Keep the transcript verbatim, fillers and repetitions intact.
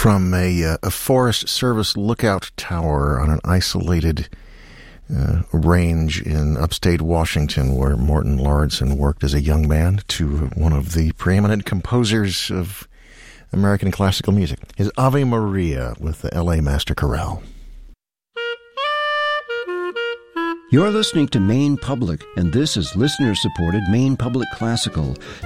from a, uh, a Forest Service lookout tower on an isolated uh, range in upstate Washington where Morton Lauridsen worked as a young man to one of the preeminent composers of American classical music. His Ave Maria with the L A Master Chorale. You're listening to Maine Public, and this is listener-supported Maine Public Classical.